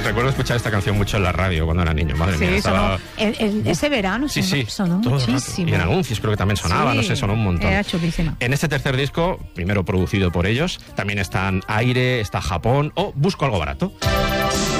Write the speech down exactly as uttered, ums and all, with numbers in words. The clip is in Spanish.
Recuerdo escuchar esta canción mucho en la radio cuando era niño, madre Sí, mía. sonó, Estaba... el, el, ese verano Sí, sonó, sí, sonó todo el rato. muchísimo. Y en anuncios creo que también sonaba, Sí, no sé, sonó un montón. Era chulísima. En este tercer disco, primero producido por ellos, también están Aire, está Japón o Busco algo barato.